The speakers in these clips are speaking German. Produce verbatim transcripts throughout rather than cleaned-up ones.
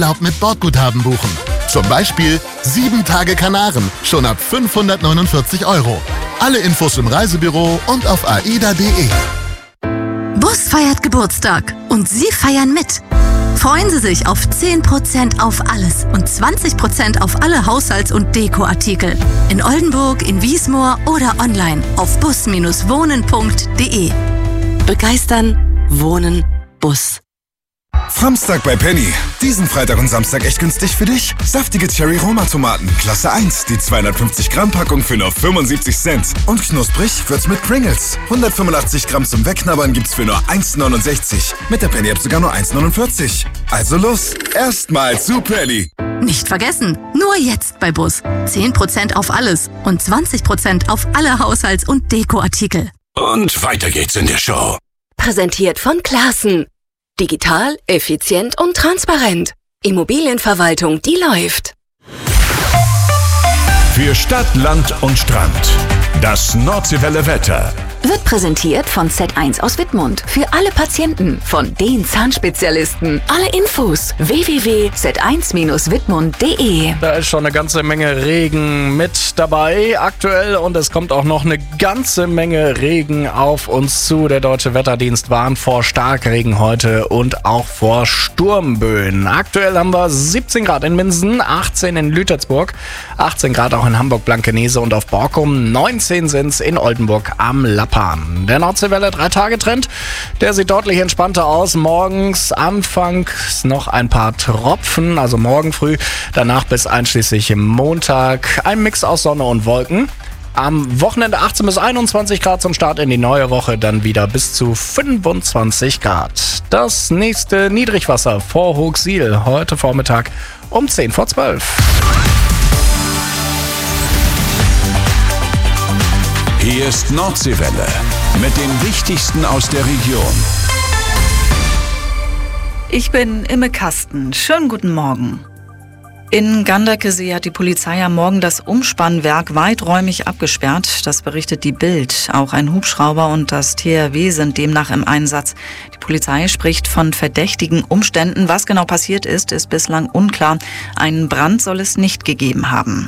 Urlaub mit Bordguthaben buchen. Zum Beispiel sieben Tage Kanaren, schon ab fünfhundertneunundvierzig Euro. Alle Infos im Reisebüro und auf aida punkt de. Bus feiert Geburtstag und Sie feiern mit. Freuen Sie sich auf zehn Prozent auf alles und zwanzig Prozent auf alle Haushalts- und Dekoartikel. In Oldenburg, in Wiesmoor oder online auf bus Bindestrich wohnen Punkt de. Begeistern, Wohnen, Bus. Samstag bei Penny. Diesen Freitag und Samstag echt günstig für dich? Saftige Cherry-Roma-Tomaten, Klasse eins, die zweihundertfünfzig Gramm Packung für nur fünfundsiebzig Cent. Und knusprig wird's mit Pringles. hundertfünfundachtzig Gramm zum Wegknabbern gibt's für nur eins neunundsechzig. Mit der Penny-App sogar nur eins neunundvierzig. Also los, erstmal zu Penny. Nicht vergessen, nur jetzt bei Bus. zehn Prozent auf alles und zwanzig Prozent auf alle Haushalts- und Dekoartikel. Und weiter geht's in der Show. Präsentiert von Classen. Digital, effizient und transparent. Immobilienverwaltung, die läuft. Für Stadt, Land und Strand. Das Nordseewelle Wetter. Wird präsentiert von Z eins aus Wittmund. Für alle Patienten, von den Zahnspezialisten. Alle Infos w w w punkt z eins Bindestrich wittmund punkt de. Da ist schon eine ganze Menge Regen mit dabei aktuell und es kommt auch noch eine ganze Menge Regen auf uns zu. Der Deutsche Wetterdienst warnt vor Starkregen heute und auch vor Sturmböen. Aktuell haben wir siebzehn Grad in Minden, achtzehn in Lütersburg, achtzehn Grad auch in Hamburg-Blankenese und auf Borkum, neunzehn sind's in Oldenburg am Lapp. Der Nordseewelle drei Tage Trend, der sieht deutlich entspannter aus. Morgens anfangs noch ein paar Tropfen, also morgen früh, danach bis einschließlich Montag ein Mix aus Sonne und Wolken. Am Wochenende achtzehn bis einundzwanzig Grad zum Start in die neue Woche, dann wieder bis zu fünfundzwanzig Grad. Das nächste Niedrigwasser vor Hochsiel heute Vormittag um zehn vor zwölf. Hier ist Nordseewelle mit dem Wichtigsten aus der Region. Ich bin Imme Kasten. Schönen guten Morgen. In Ganderkesee hat die Polizei am Morgen das Umspannwerk weiträumig abgesperrt. Das berichtet die Bild. Auch ein Hubschrauber und das T H W sind demnach im Einsatz. Die Polizei spricht von verdächtigen Umständen. Was genau passiert ist, ist bislang unklar. Einen Brand soll es nicht gegeben haben.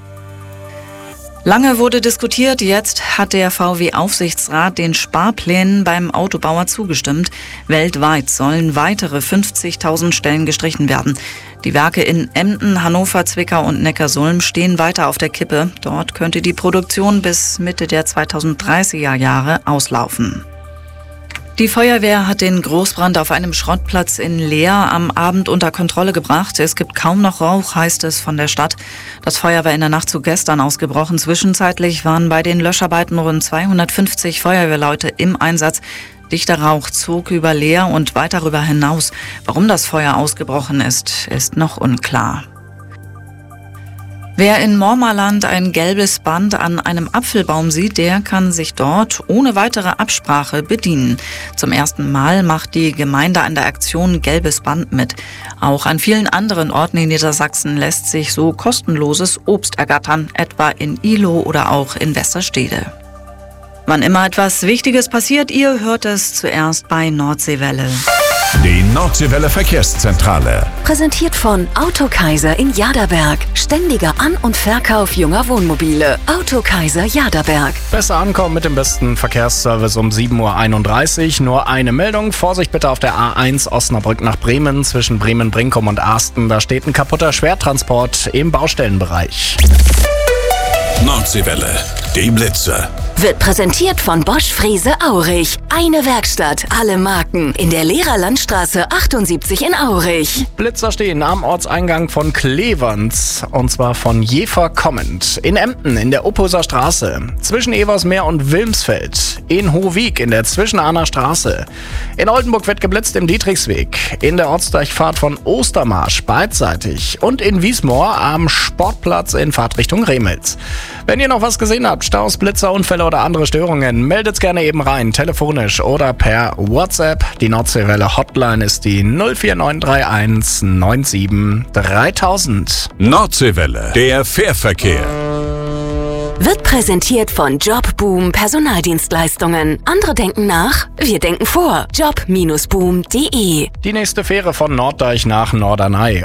Lange wurde diskutiert, jetzt hat der V W-Aufsichtsrat den Sparplänen beim Autobauer zugestimmt. Weltweit sollen weitere fünfzigtausend Stellen gestrichen werden. Die Werke in Emden, Hannover, Zwickau und Neckarsulm stehen weiter auf der Kippe. Dort könnte die Produktion bis Mitte der zweitausenddreißiger Jahre auslaufen. Die Feuerwehr hat den Großbrand auf einem Schrottplatz in Leer am Abend unter Kontrolle gebracht. Es gibt kaum noch Rauch, heißt es von der Stadt. Das Feuer war in der Nacht zu gestern ausgebrochen. Zwischenzeitlich waren bei den Löscharbeiten rund zweihundertfünfzig Feuerwehrleute im Einsatz. Dichter Rauch zog über Leer und weit darüber hinaus. Warum das Feuer ausgebrochen ist, ist noch unklar. Wer in Mormaland ein gelbes Band an einem Apfelbaum sieht, der kann sich dort ohne weitere Absprache bedienen. Zum ersten Mal macht die Gemeinde an der Aktion Gelbes Band mit. Auch an vielen anderen Orten in Niedersachsen lässt sich so kostenloses Obst ergattern, etwa in Ihlow oder auch in Westerstede. Wann immer etwas Wichtiges passiert, ihr hört es zuerst bei Nordseewelle. Die Nordseewelle Verkehrszentrale. Präsentiert von Autokaiser in Jaderberg. Ständiger An- und Verkauf junger Wohnmobile. Autokaiser Jaderberg. Besser ankommen mit dem besten Verkehrsservice um sieben Uhr einunddreißig. Nur eine Meldung. Vorsicht bitte auf der A eins Osnabrück nach Bremen zwischen Bremen-Brinkum und Arsten. Da steht ein kaputter Schwertransport im Baustellenbereich. Nordseewelle, die Blitze. Wird präsentiert von Bosch Frese Aurich. Eine Werkstatt, alle Marken. In der Lehrerlandstraße achtundsiebzig in Aurich. Blitzer stehen am Ortseingang von Cleverns. Und zwar von Jefer kommend. In Emden in der Upposer Straße. Zwischen Eversmeer und Wilmsfeld. In Hohwig in der Zwischenahner Straße. In Oldenburg wird geblitzt im Dietrichsweg. In der Ortsdurchfahrt von Ostermarsch beidseitig. Und in Wiesmoor am Sportplatz in Fahrtrichtung Remels. Wenn ihr noch was gesehen habt, Staus, Blitzer, Unfälle oder andere Störungen, meldet's gerne eben rein, telefonisch oder per WhatsApp. Die Nordseewelle Hotline ist die null vier neun drei eins neun sieben dreitausend. Nordseewelle, der Fährverkehr. Wird präsentiert von Jobboom Personaldienstleistungen. Andere denken nach, wir denken vor. job Bindestrich boom Punkt de. Die nächste Fähre von Norddeich nach Norderney